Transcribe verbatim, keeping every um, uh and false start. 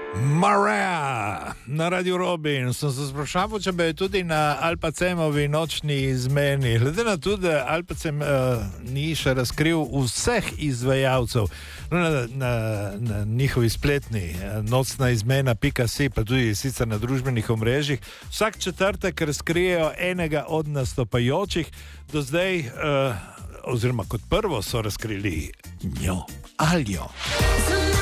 Maria na Radio Robin. Sem se sprašal, če bi tudi na Alpacemovi nočni izmeni, glede na to, da Alpacem uh, ni še razkril vseh izvajalcev, no, na, na, na njihovi spletni uh, nocna izmena pika si, pa tudi sicer na družbenih omrežjih, vsak četrtek razkrijejo enega od nastopajočih. Do zdaj, uh, oziroma kot prvo so razkrili njo, Aljo.